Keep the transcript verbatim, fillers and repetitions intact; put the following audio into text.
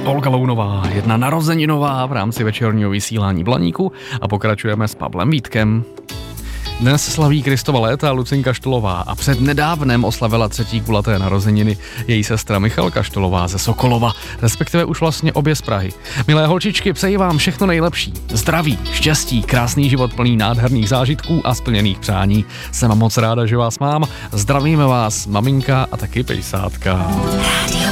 Olga Lounová, jedna narozeninová v rámci večerního vysílání Blaníku a pokračujeme s Pavlem Vítkem. Dnes slaví Kristova léta Lucinka Štolová a před nedávnem oslavila třetí kulaté narozeniny její sestra Michalka Štolová ze Sokolova, respektive už vlastně obě z Prahy. Milé holčičky, přeji vám všechno nejlepší. Zdraví, štěstí, krásný život plný nádherných zážitků a splněných přání. Jsem moc ráda, že vás mám. Zdravíme vás, maminka a taky pejsátka.